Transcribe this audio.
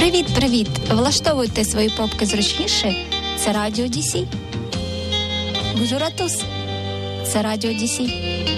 Привіт! Влаштовуйте свої попки зручніше. Це Радіо DC. Bonjour à tous. Це Радіо DC.